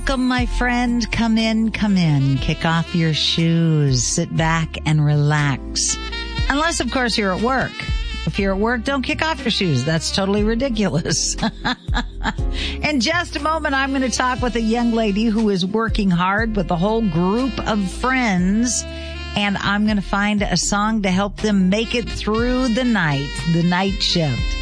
Welcome, my friend. Come in, come in. Kick off your shoes. Sit back and relax. Unless, of course, you're at work. If you're at work, don't kick off your shoes. That's totally ridiculous. In just a moment, I'm going to talk with a young lady who is working hard with a whole group of friends. And I'm going to find a song to help them make it through the night shift.